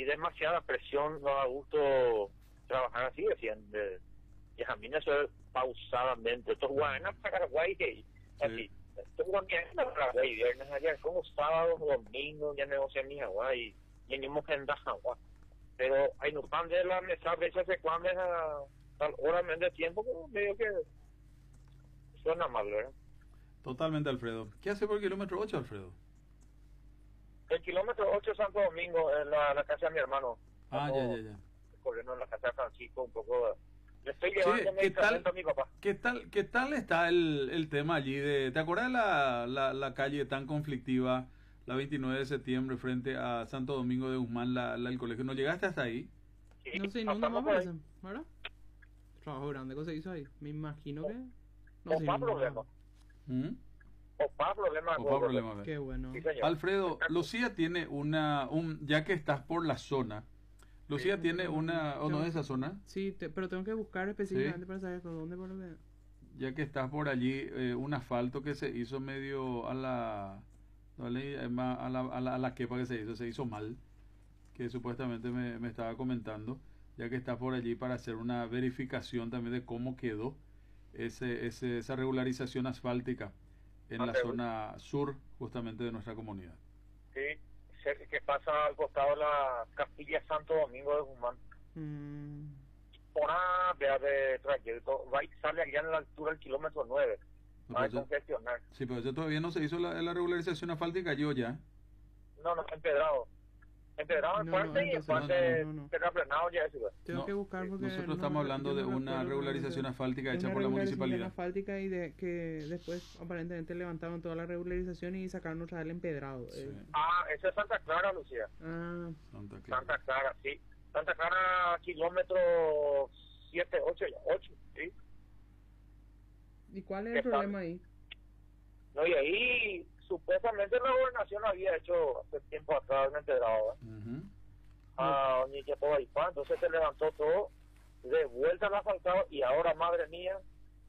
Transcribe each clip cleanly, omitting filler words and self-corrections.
demasiada presión, no da gusto trabajar así, decían. Y a mí eso es pausadamente. Estos guanas para Paraguay, así. Estos guanas para Paraguay, viernes ayer, como sábados, domingos, ya negocian mis aguas y venimos en agua. Pero hay no pan de la mesa, a veces se cuando a tal hora de tiempo, como medio que suena mal, ¿verdad? Totalmente, Alfredo. ¿Qué hace por el kilómetro 8, Alfredo? El kilómetro 8 Santo Domingo, en la casa de mi hermano. Ah, ya. Corriendo en la casa de Francisco, un poco. Le estoy llevando medicamento a mi papá. ¿Qué tal está el tema allí? ¿Te acuerdas la calle tan conflictiva, la 29 de septiembre, frente a Santo Domingo de Guzmán, el colegio? ¿No llegaste hasta ahí? Sí, no sé, nunca más parece, ¿verdad? Trabajo grande, ¿qué se hizo ahí? Me imagino que... No sé, problema. Problema. Qué bueno. Sí, Alfredo, Lucía tiene ya que estás por la zona, Lucía tiene una, ¿o no es esa zona? Sí, pero tengo que buscar específicamente para saber por dónde, ya que estás por allí, un asfalto que se hizo medio a la quepa que se hizo mal, que supuestamente me estaba comentando, ya que estás por allí para hacer una verificación también de cómo quedó esa regularización asfáltica en la zona sur justamente de nuestra comunidad. Sí, que pasa al costado de la Capilla Santo Domingo de Guzmán. Una vea de trayecto, sale allá en la altura del kilómetro 9. Va a congestionar. Sí, pero eso todavía no se hizo la regularización asfáltica, yo ya. No, empedrado. Empedrado en parte y en parte terraplenado ya eso. Tengo que buscar porque... Nosotros estamos hablando de una regularización asfáltica hecha por la municipalidad. Asfáltica y de que después aparentemente levantaron toda la regularización y sacaron otra vez el empedrado. Sí. Eso es Santa Clara, Lucía. Santa Clara, sí. Santa Clara, kilómetro 7, 8, sí. ¿Y cuál es el problema ahí? No, y ahí supuestamente la gobernación había hecho hace tiempo atrás un empedrado, ni que todo ahí, entonces se levantó todo, de vuelta al asfaltado y ahora, madre mía,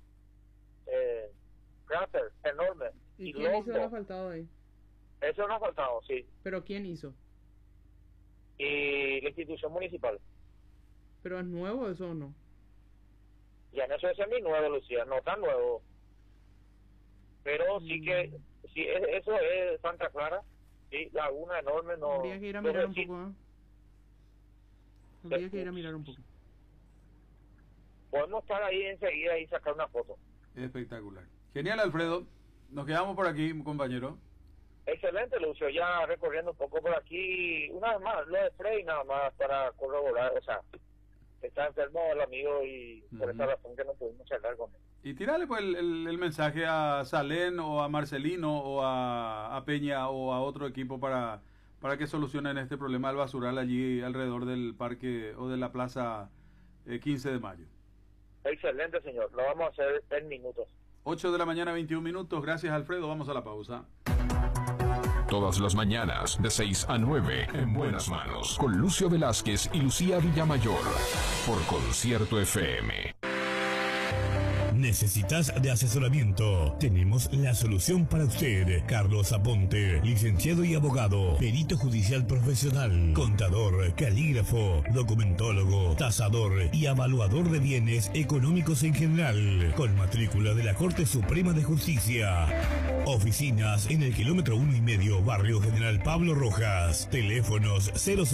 cráter enorme. ¿Y quién hizo el asfaltado ahí? Eso es un asfaltado, sí. ¿Pero quién hizo? Y la institución municipal. ¿Pero es nuevo eso o no? Ya no sé si es muy nuevo, Lucía, no tan nuevo. Pero sí que, sí, eso es Santa Clara, sí, laguna enorme, no... Habría que ir a mirar un poco, ¿eh? Habría que ir a mirar un poco. Podemos estar ahí enseguida y sacar una foto. Espectacular. Genial, Alfredo. Nos quedamos por aquí, compañero. Excelente, Lucio, ya recorriendo un poco por aquí, una vez más, lo de Frey nada más para corroborar, o sea, está enfermo el amigo y por esa razón que no pudimos charlar con él. Y tirarle pues el mensaje a Salén o a Marcelino o a Peña o a otro equipo para que solucionen este problema del basural allí alrededor del parque o de la plaza 15 de mayo. Excelente, señor, lo vamos a hacer en minutos. 8 de la mañana, 21 minutos. Gracias, Alfredo. Vamos a la pausa. Todas las mañanas, de 6 a 9, en Buenas Manos, con Lucio Velázquez y Lucía Villamayor, por Concierto FM. ¿Necesitas de asesoramiento? Tenemos la solución para usted. Carlos Aponte, licenciado y abogado, perito judicial profesional, contador, calígrafo, documentólogo, tasador y evaluador de bienes económicos en general, con matrícula de la Corte Suprema de Justicia. Oficinas en el kilómetro 1,5, Barrio General Pablo Rojas. Teléfonos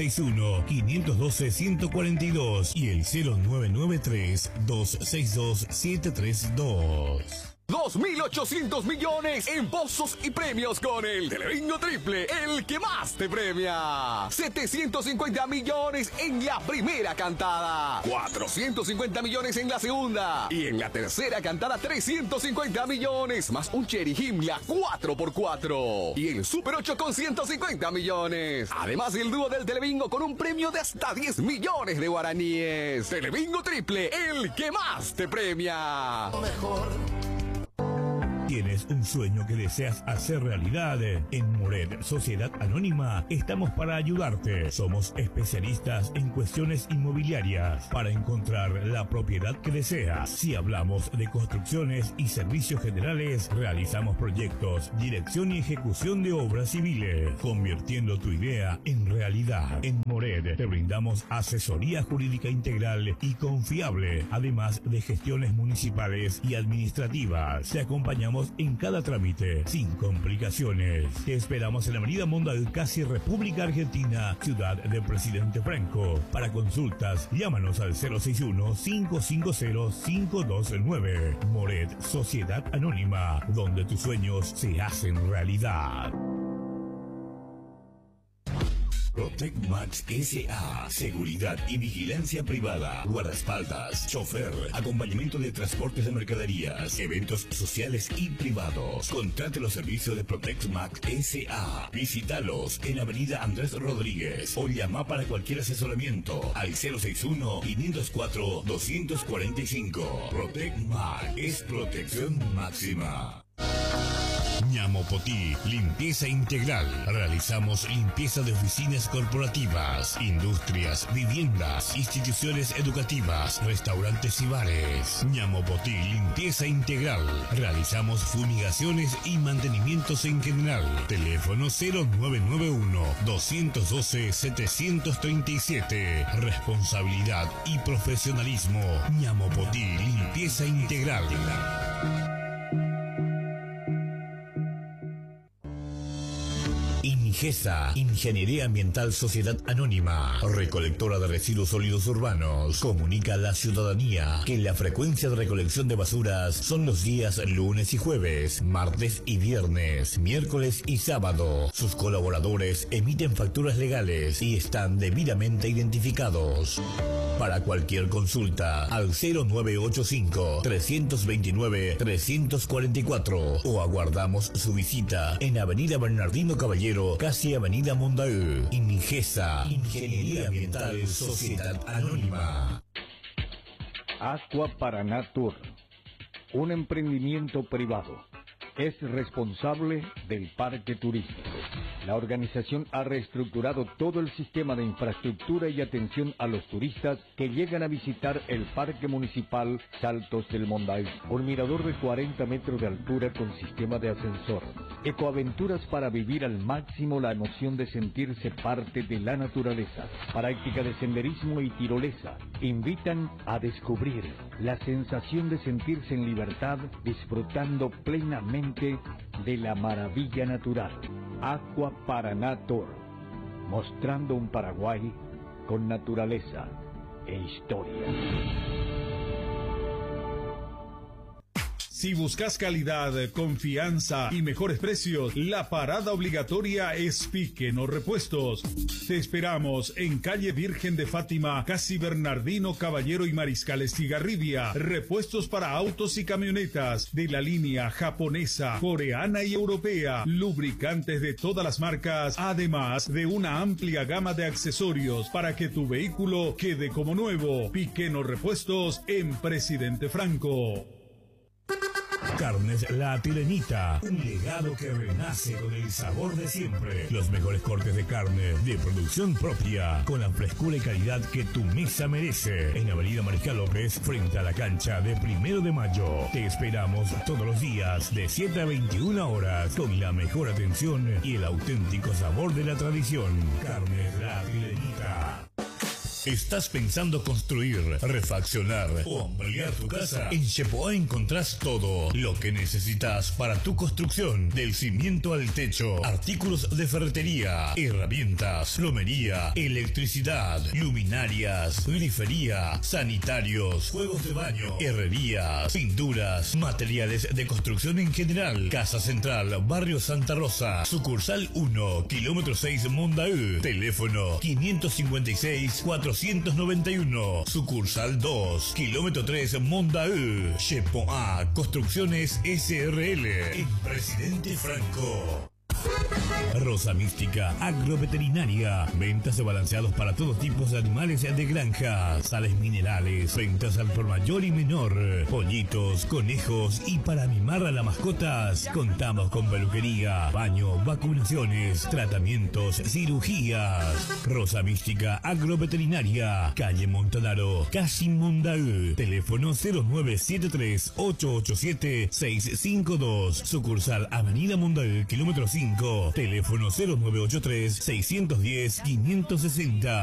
061-512-142 y el 0993-262-732. 2.800 millones en pozos y premios con el Telebingo Triple, el que más te premia. 750 millones en la primera cantada, 450 millones en la segunda y en la tercera cantada 350 millones, más un Cherry Himmler 4x4 y el Super 8 con 150 millones. Además el dúo del Telebingo con un premio de hasta 10 millones de guaraníes. Telebingo Triple, el que más te premia. Mejor. ¿Tienes un sueño que deseas hacer realidad? En Moret Sociedad Anónima estamos para ayudarte. Somos especialistas en cuestiones inmobiliarias para encontrar la propiedad que deseas. Si hablamos de construcciones y servicios generales, realizamos proyectos, dirección y ejecución de obras civiles, convirtiendo tu idea en realidad. En Moret te brindamos asesoría jurídica integral y confiable, además de gestiones municipales y administrativas. Te acompañamos en cada trámite, sin complicaciones. Te esperamos en la avenida Monday, casi República Argentina, Ciudad de Presidente Franco. Para consultas, llámanos al 061-550-529. Moret Sociedad Anónima, donde tus sueños se hacen realidad. Protect Max S.A. Seguridad y vigilancia privada, guardaespaldas, chofer, acompañamiento de transportes de mercaderías, eventos sociales y privados. Contrate los servicios de Protect Max S.A. Visítalos en Avenida Andrés Rodríguez o llama para cualquier asesoramiento al 061-504-245. Protect Max es protección máxima. Ñamopotí, limpieza integral. Realizamos limpieza de oficinas corporativas, industrias, viviendas, instituciones educativas, restaurantes y bares. Ñamopotí, limpieza integral. Realizamos fumigaciones y mantenimientos en general. Teléfono 0991-212-737. Responsabilidad y profesionalismo. Ñamopotí, limpieza integral. INGESA, Ingeniería Ambiental Sociedad Anónima, recolectora de residuos sólidos urbanos, comunica a la ciudadanía que la frecuencia de recolección de basuras son los días lunes y jueves, martes y viernes, miércoles y sábado. Sus colaboradores emiten facturas legales y están debidamente identificados. Para cualquier consulta, al 0985-329-344 o aguardamos su visita en Avenida Bernardino Caballero, casi Avenida Mondaú. INGESA, Ingeniería Ambiental Sociedad Anónima. Aqua Paraná Tour, un emprendimiento privado. Es responsable del parque turístico. La organización ha reestructurado todo el sistema de infraestructura y atención a los turistas que llegan a visitar el Parque Municipal Saltos del Monday. Un mirador de 40 metros de altura con sistema de ascensor. Ecoaventuras para vivir al máximo la emoción de sentirse parte de la naturaleza. Práctica de senderismo y tirolesa. Invitan a descubrir la sensación de sentirse en libertad, disfrutando plenamente de la maravilla natural. Aqua Paraná Tour, mostrando un Paraguay con naturaleza e historia. Si buscas calidad, confianza y mejores precios, la parada obligatoria es Piqueno Repuestos. Te esperamos en calle Virgen de Fátima, casi Bernardino Caballero y Mariscal Estigarribia. Repuestos para autos y camionetas de la línea japonesa, coreana y europea. Lubricantes de todas las marcas, además de una amplia gama de accesorios para que tu vehículo quede como nuevo. Piqueno Repuestos en Presidente Franco. Carnes La Tilenita, un legado que renace con el sabor de siempre. Los mejores cortes de carne de producción propia, con la frescura y calidad que tu mesa merece. En Avenida Mariscal López, frente a la cancha de 1 de Mayo. Te esperamos todos los días de 7 a 21 horas, con la mejor atención y el auténtico sabor de la tradición. Carnes La Tilenita. ¿Estás pensando construir, refaccionar o ampliar tu casa? En Chepoá encontrás todo lo que necesitas para tu construcción, del cimiento al techo, artículos de ferretería, herramientas, plomería, electricidad, luminarias, grifería, sanitarios, juegos de baño, herrerías, pinturas, materiales de construcción en general. Casa Central, Barrio Santa Rosa, sucursal 1, kilómetro 6 Mondaú, teléfono 556-491, sucursal 2, kilómetro 3 Mondaú, Chepoá Construcciones SRL, en Presidente Franco. Rosa Mística Agroveterinaria. Ventas de balanceados para todos tipos de animales de granja. Sales minerales. Ventas al por mayor y menor. Pollitos, conejos y para mimar a las mascotas. Contamos con peluquería, baño, vacunaciones, tratamientos, cirugías. Rosa Mística Agroveterinaria. Calle Montanaro, casi Mondaú. Teléfono 0973-887-652. Sucursal Avenida Mondaú, kilómetro 5. Teléfono 0983-610-560.